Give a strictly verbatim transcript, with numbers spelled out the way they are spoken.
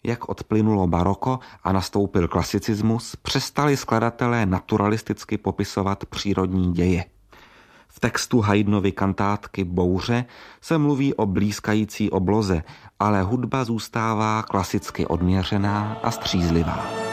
jak odplynulo baroko a nastoupil klasicismus, přestali skladatelé naturalisticky popisovat přírodní děje. V textu Haydnovy kantátky Bouře se mluví o blýskající obloze, ale hudba zůstává klasicky odměřená a střízlivá.